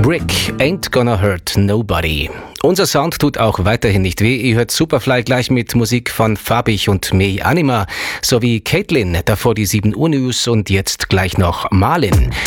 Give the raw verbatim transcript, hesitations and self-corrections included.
Rick, Ain't Gonna Hurt Nobody. Unser Sound tut auch weiterhin nicht weh. Ihr hört Superfly gleich mit Musik von Fabich und Me Anima sowie Caitlin, davor die sieben Uhr News und jetzt gleich noch Marlin.